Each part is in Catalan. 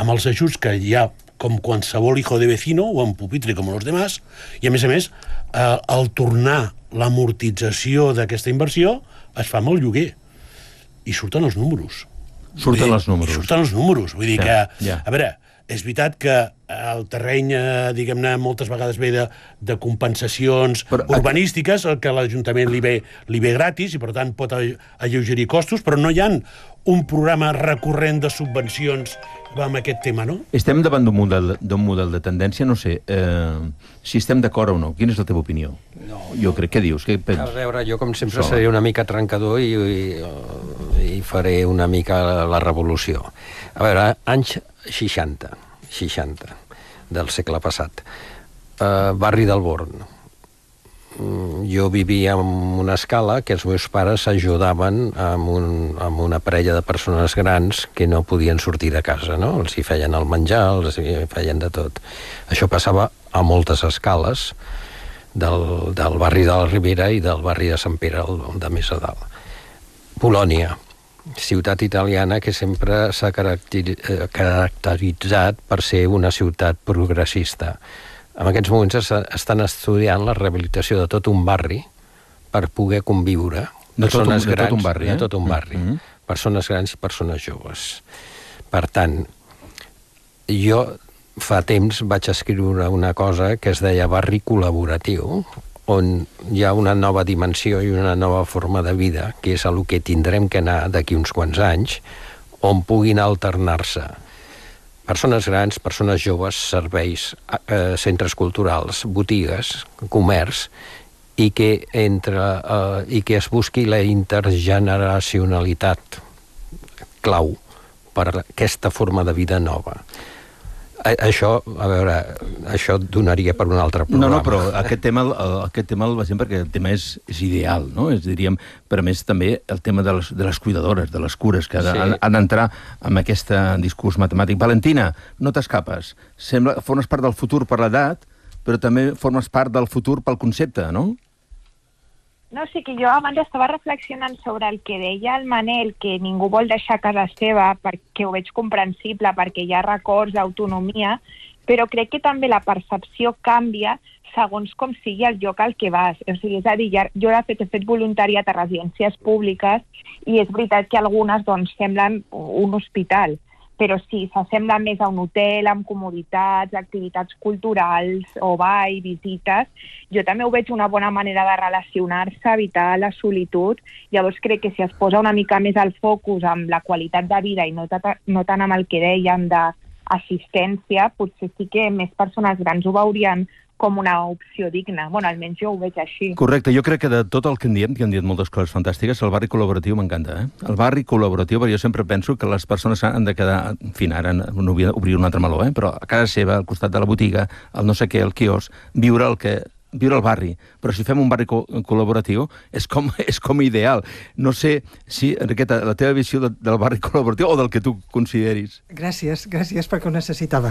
amb els ajuts que hi ha com qualsevol hijo de vecino o en pupitre com els demás, i a més, al tornar l'amortització d'aquesta inversió es fa amb el lloguer. I surten els números. Surten els números. Vull dir que, a veure, és veritat que el terreny, diguem-ne, moltes vegades ve de compensacions urbanístiques, el que a l'Ajuntament li ve gratis i, per tant, pot alleugerir costos, però no hi ha un programa recurrent de subvencions amb aquest tema, no? Estem davant d'un model de tendència, no sé, si estem d'acord o no. Quina és la teva opinió? Jo crec, què dius? A veure, jo com sempre seré una mica trencador i faré una mica la revolució. A veure, anys 60 del segle passat, barri del Born. Jo vivia en una escala que els meus pares ajudaven amb una parella de persones grans que no podien sortir de casa, no? Els hi feien el menjar, els hi feien de tot. Això passava a moltes escales del barri de la Ribera i del barri de Sant Pere, de més a dalt. Polònia, ciutat italiana que sempre s'ha caracteritzat per ser una ciutat progressista. En aquests moments estan estudiant la rehabilitació de tot un barri per poder conviure persones grans. De tot un barri. Persones grans i persones joves. Per tant, jo fa temps vaig escriure una cosa que es deia barri col·laboratiu, on hi ha una nova dimensió i una nova forma de vida, que és el que tindrem que anar d'aquí uns quants anys, on puguin alternar-se persones grans, persones joves, serveis, centres culturals, botigues, comerç, i que es busqui la intergeneracionalitat clau per aquesta forma de vida nova. Això, a veure, això donaria per un altre programa. No, però aquest tema el basem perquè el tema és ideal, no? Diríem, però a més també el tema de les cuidadores, de les cures, que han d'entrar en aquest discurs matemàtic. Valentina, no t'escapes. Formes part del futur per l'edat, però també formes part del futur pel concepte, no? No, sí que jo abans estava reflexionant sobre el que deia el Manel, que ningú vol deixar casa seva, perquè ho veig comprensible, perquè hi ha records d'autonomia, però crec que també la percepció canvia segons com sigui el lloc al que vas. O sigui, és a dir, jo de fet he fet voluntariat a residències públiques i és veritat que algunes doncs semblen un hospital, però sí, s'assembla més a un hotel, amb comoditats, activitats culturals, o ball, visites. Jo també ho veig una bona manera de relacionar-se, evitar la solitud. Llavors crec que si es posa una mica més el focus amb la qualitat de vida i no tant amb el que dèiem d'assistència, potser sí que més persones grans ho veurien com una opció digna. Bueno, almenys jo ho veig així. Correcte, jo crec que de tot el que hem dit moltes coses fantàstiques, el barri col·laboratiu m'encanta, El barri col·laboratiu, perquè jo sempre penso que les persones han de quedar, en fi, ara no vull obrir un altre meló, però a casa seva, al costat de la botiga, el no sé què, el quiosc, viure al barri. Però si fem un barri col·laboratiu és com ideal. No sé si, Enriqueta, la teva visió del barri col·laboratiu o del que tu consideris. Gràcies perquè ho necessitava.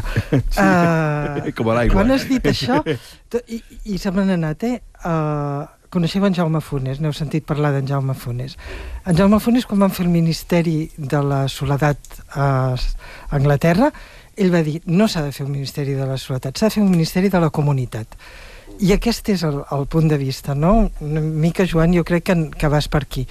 Com a l'aigua. Quan has dit això, i se m'han anat, coneixeu en Jaume Funes, n'heu sentit parlar d'en Jaume Funes. En Jaume Funes, quan van fer el Ministeri de la Soledat a Anglaterra, ell va dir, no s'ha de fer un Ministeri de la Soledat, s'ha de fer un Ministeri de la Comunitat. I aquest és el punt de vista, no? Una mica, Joan, jo crec que vas per aquí.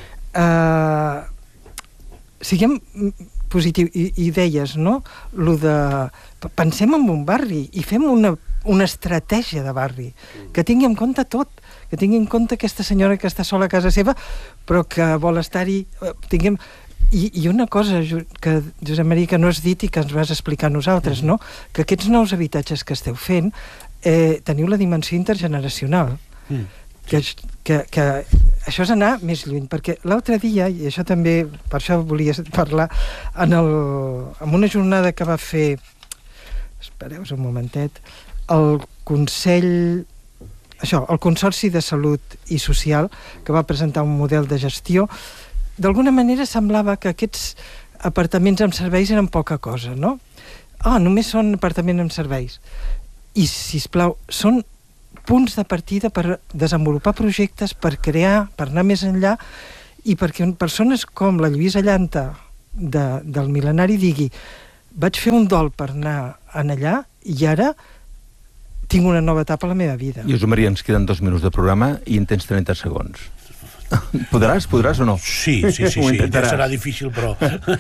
Siguem positius. I deies, no? Pensem en un barri i fem una estratègia de barri que tingui en compte tot, que tingui en compte aquesta senyora que està sola a casa seva però que vol estar-hi... I una cosa que, Josep Maria, que no has dit i que ens vas explicar a nosaltres, no? Que aquests nous habitatges que esteu fent teniu la dimensió intergeneracional. Que això és anar més lluny, perquè l'altre dia, i això també, per això volia parlar, en una jornada que va fer, espereu un momentet, el Consorci de Salut i Social, que va presentar un model de gestió, d'alguna manera semblava que aquests apartaments amb serveis eren poca cosa, no? Només són apartaments amb serveis. I, sisplau, són punts de partida per desenvolupar projectes, per crear, per anar més enllà, i perquè persones com la Lluïsa Llanta del Mil·lenari digui vaig fer un dol per anar allà i ara tinc una nova etapa a la meva vida. Josep Maria, ens queden 2 minuts de programa i en tens 30 segons. Podràs o no? Sí. Serà difícil, però...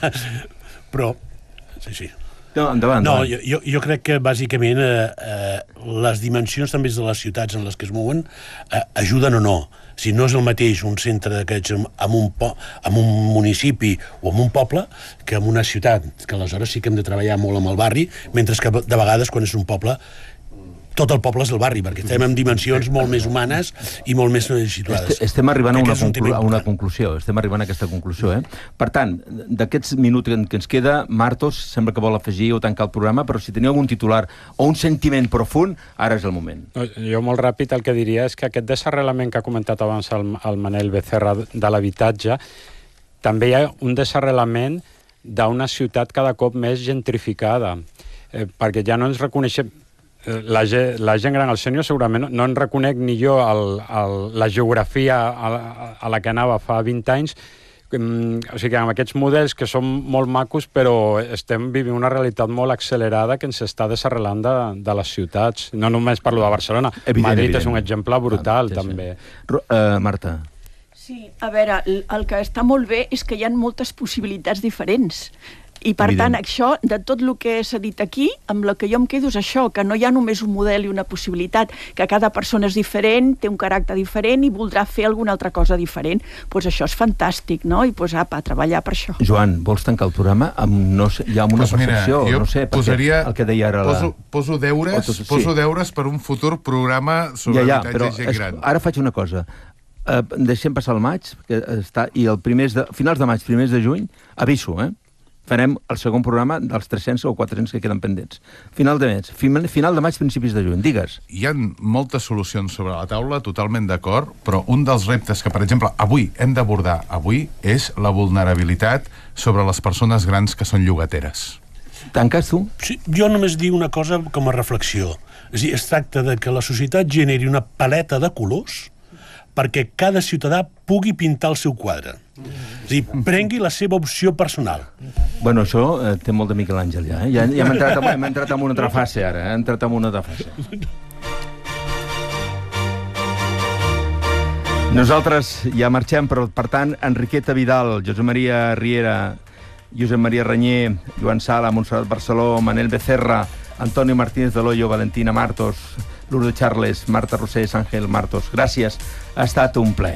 però... Sí. No, endavant. No, jo crec que, bàsicament, les dimensions també de les ciutats en les que es mouen ajuden o no. Si no és el mateix un centre d'aquests en un municipi o en un poble que en una ciutat, que aleshores sí que hem de treballar molt amb el barri, mentre que de vegades quan és un poble tot el poble és el barri, perquè estem en dimensions molt més humanes i molt més situades. Estem arribant a una conclusió, estem arribant a aquesta conclusió. Per tant, d'aquests minuts que ens queda, Martos sembla que vol afegir o tancar el programa, però si teniu algun titular o un sentiment profund, ara és el moment. Jo molt ràpid el que diria és que aquest desarrelament que ha comentat abans el Manel Becerra de l'habitatge, també hi ha un desarrelament d'una ciutat cada cop més gentrificada, perquè ja no ens reconeixem. La gent gran, el sènior, segurament no en reconec ni jo la geografia a la que anava fa 20 anys. O sigui que amb aquests models que són molt macos, però estem vivint una realitat molt accelerada que ens està desarrelant de les ciutats. No només parlo de Barcelona. Madrid és un exemple brutal, també. Marta. Sí, a veure, el que està molt bé és que hi ha moltes possibilitats diferents. I, per tant, això, de tot el que s'ha dit aquí, amb el que jo em quedo és això, que no hi ha només un model i una possibilitat, que cada persona és diferent, té un caràcter diferent i voldrà fer alguna altra cosa diferent. Doncs això és fantàstic, no? I a treballar per això. Joan, vols tancar el programa amb una percepció? No sé, perquè el que deia ara... Poso deures per un futur programa sobre habitatge i gent gran. Ara faig una cosa. Deixem passar el maig, i finals de maig, primers de juny, aviso, farem el segon programa dels 300 o 400 que queden pendents. Final de maig, principis de juny. Digues. Hi ha moltes solucions sobre la taula, totalment d'acord, però un dels reptes que, per exemple, avui hem d'abordar és la vulnerabilitat sobre les persones grans que són llogateres. Tanques tu? Sí, jo només dic una cosa com a reflexió. És a dir, es tracta de que la societat generi una paleta de colors perquè cada ciutadà pugui pintar el seu quadre. És a dir, prengui la seva opció personal. Bueno, això té molt de Miquel Àngel, ja. Ja hem entrat en una altra fase, ara. Hem entrat en una altra fase. Nosaltres ja marxem, però, per tant, Enriqueta Vidal, Josep Maria Riera, Josep Maria Renyer, Joan Sala, Montserrat Barceló, Manel Becerra, Antonio Martínez de Loyo, Valentina Martos, Lourdes Charles, Marta Rosés, Àngel Martos. Gràcies, ha estat un plaer.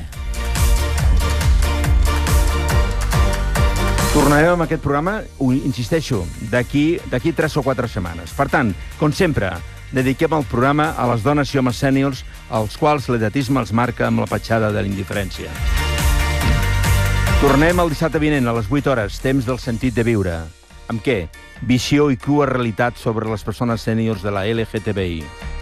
Tornarem amb aquest programa, insisteixo, d'aquí 3 o 4 setmanes. Per tant, com sempre, dediquem el programa a les dones i homes sèniors, als quals l'edatisme els marca amb la petjada de la indiferència. Tornem el dissabte vinent a les 8 hores, temps del sentit de viure. Amb què? Visió i crua realitat sobre les persones sèniors de la LGTBI.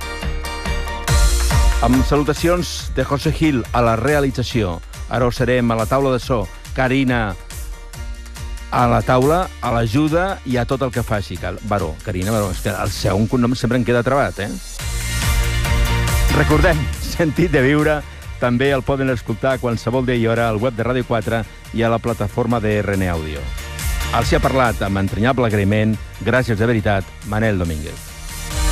Amb salutacions de José Gil a la realització. Ara ho serem a la taula de so. Carina a la taula, a l'ajuda i a tot el que faci. Carina, és que el seu cognom sempre em queda trabat, Recordem, sentit de viure, també el poden escoltar a qualsevol dia i hora al web de Ràdio 4 i a la plataforma de RN Audio. Els hi ha parlat amb entranyable agraïment, gràcies de veritat, Manel Domínguez.